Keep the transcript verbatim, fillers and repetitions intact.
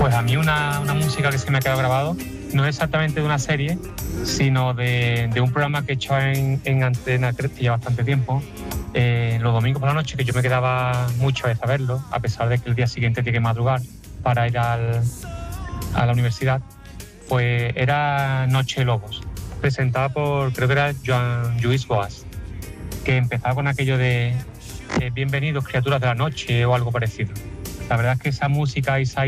Pues a mí una, una música que se me ha quedado grabado, no es exactamente de una serie, sino de, de un programa que he hecho en, en Antena tres ya bastante tiempo, eh, los domingos por la noche, que yo me quedaba muchas veces a verlo, a pesar de que el día siguiente tenía que madrugar para ir al, a la universidad. Pues era Noche de Lobos, presentada por, creo que era Joan Lluís Boas, que empezaba con aquello de eh, bienvenidos criaturas de la noche o algo parecido. La verdad es que esa música y esa